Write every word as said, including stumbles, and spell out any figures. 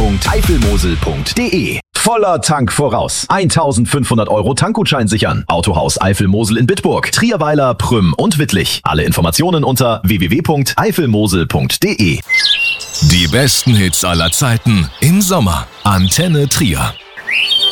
punkt eifelmosel punkt de. Voller Tank voraus. eintausendfünfhundert Euro Tankgutschein sichern. Autohaus Eifelmosel in Bitburg, Trierweiler, Prüm und Wittlich. Alle Informationen unter w w w punkt eifelmosel punkt de. Die besten Hits aller Zeiten im Sommer. Antenne Trier.